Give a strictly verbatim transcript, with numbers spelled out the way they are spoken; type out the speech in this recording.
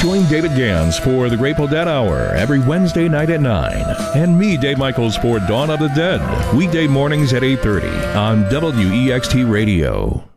Join David Gans for the Grateful Dead Hour every Wednesday night at nine. And me, Dave Michaels, for Dawn of the Dead, weekday mornings at eight thirty on W E X T Radio.